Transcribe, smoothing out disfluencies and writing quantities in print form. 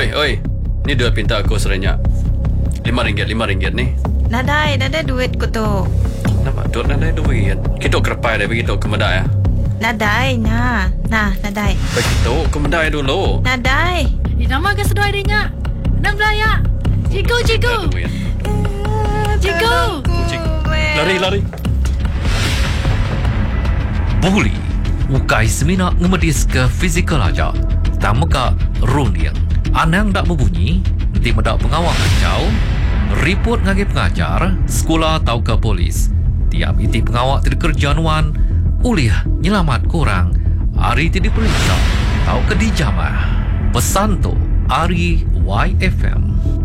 Oi. Ni duit pinta aku serenyak. RM5 ni. Nadai duit ko tu. Nampak duit nak ada duit. Kita kerepai dah begitu ke medai ya. Nadai, nadai. Begitu ke medai dulu. Nadai. Nama ke sedoi dia nya. Nam belaya. Cikgu. Cikgu. Lari. Buli ukai semina ngemedis ke fizikal aja. Tamaka runiang. Anang dak berbunyi, nanti mendak pengawal kacau. Report ngagi pengajar, sekolah atau ke polis. Tiap iti pengawal tidak kerjaan wan, uliah nyelamat korang. Hari tidak diperiksa, atau ke dijamah. Pesan tu, Ari YFM.